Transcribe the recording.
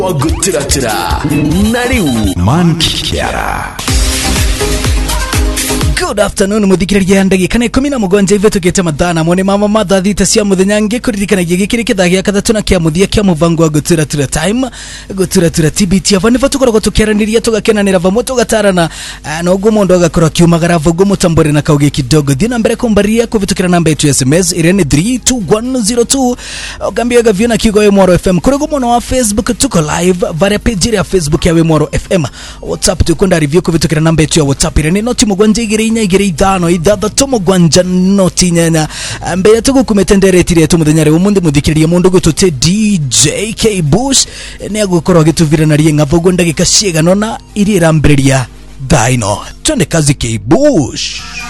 Ogutiratira Nariu Mankiara. Good afternoon muthikiriria ndagika 17 hivi tukite madana mone mama mathathite cia muthenya ngikuririkana gigikiri kithagia kathatu na kia muthia kia muvango wa Gutira time Gutira TBT avani vatukorwo tukiaraniria tugakenanira vamwe tugatarana no gumundu agakora kiumagara vugo mutambore na kauge kidogo thina mbere kumbaria kuvitukira namba yetu ya SMS irene 32102 ogambia gaviona kigo ya Moro FM kuri gumono wa Facebook tuko live vare page ya Facebook ya Moro FM WhatsApp tukunda review kuvitukira namba yetu ya WhatsApp irene noti mugwanjigiri igiri thano ithathatũ mũgwanja noti inyanya mbere tugukumetenderetire tumuthenyare umundi muthikiririe mundu gutute DJ K Bush ne agukorwo gituviranarie ngavogo ndagika ciegano na iria irambereria daino twende kazi K Bush.